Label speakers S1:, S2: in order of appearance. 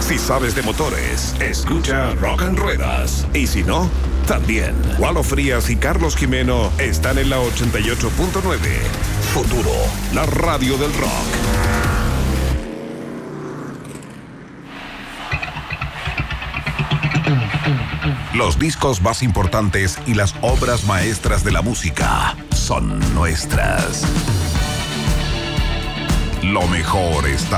S1: Si sabes de motores, escucha Rock and Ruedas. Y si no, también. Walo Frías y Carlos Jimeno están en la 88.9. Futuro, la radio del rock. Los discos más importantes y las obras maestras de la música son nuestras. Lo mejor está